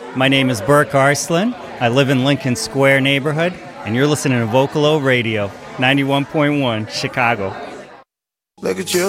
My name is Burke Arslan. I live in Lincoln Square neighborhood, and you're listening to Vocalo Radio, 91.1, Chicago. Look at you.